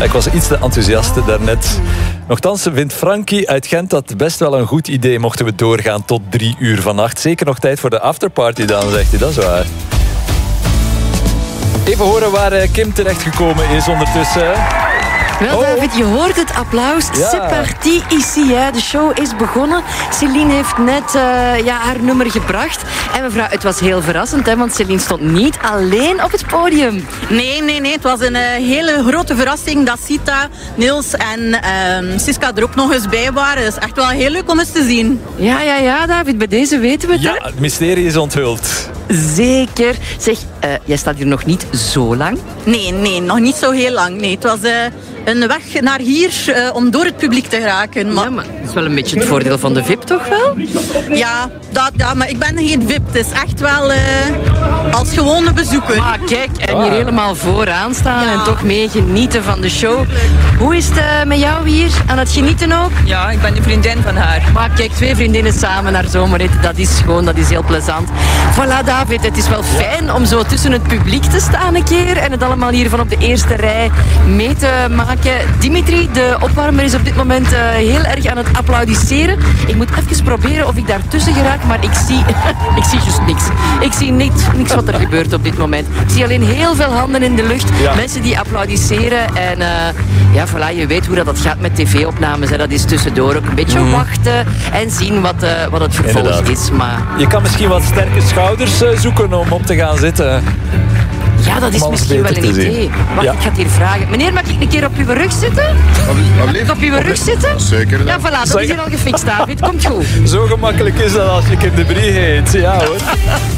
Ik was iets te enthousiast daarnet. Nochtans vindt Frankie uit Gent dat best wel een goed idee mochten we doorgaan tot 3 uur vannacht. Zeker nog tijd voor de afterparty dan, zegt hij. Dat is waar. Even horen waar Kim terechtgekomen is ondertussen. Wel, David, je hoort het applaus. Ja. C'est parti ici. Hè. De show is begonnen. Céline heeft net haar nummer gebracht. En mevrouw, het was heel verrassend, hè, want Céline stond niet alleen op het podium. Nee. Het was een hele grote verrassing dat Sita, Niels en Siska er ook nog eens bij waren. Het is echt wel heel leuk om eens te zien. Ja, David, bij deze weten we het. Ja, Hè? het mysterie is onthuld. Zeker. Zeg, jij staat hier nog niet zo lang. Nee, nog niet zo heel lang. Nee, het was een weg naar hier om door het publiek te geraken. Maar dat is wel een beetje het voordeel van de VIP, toch wel? Ja, maar ik ben geen VIP. Het is echt wel als gewone bezoeker. Ah, kijk, en hier helemaal vooraan staan en toch mee genieten van de show. Hoe is het met jou hier? Aan het genieten ook? Ja, ik ben een vriendin van haar. Maar kijk, 2 vriendinnen samen naar zomerrit, dat is heel plezant. Voilà, David, het is wel fijn om zo tussen het publiek te staan een keer en het allemaal hier van op de eerste rij mee te maken. Dimitri, de opwarmer, is op dit moment heel erg aan het applaudisseren. Ik moet even proberen of ik daartussen geraak, maar ik zie just niks. Ik zie niks wat er gebeurt op dit moment. Ik zie alleen heel veel handen in de lucht. Ja. Mensen die applaudisseren. En voilà, je weet hoe dat gaat met tv-opnames. Hè. Dat is tussendoor ook een beetje wachten en zien wat het vervolg is. Maar je kan misschien wat sterke schouders zoeken om op te gaan zitten. Ja, dat is misschien wel een idee. Wacht, ik ga het hier vragen. Meneer, mag ik een keer op uw rug zitten? Mag ik op uw rug zitten? Zeker. Ja, voilà, dat is hier al gefixt, David. Komt goed. Zo gemakkelijk is dat als je Kim de Brie heet. Ja hoor.